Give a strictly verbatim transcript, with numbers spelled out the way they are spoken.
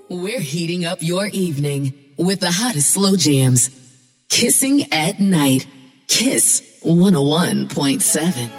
We're heating up your evening with the hottest slow jams. Kissing at Night. Kiss one oh one point seven.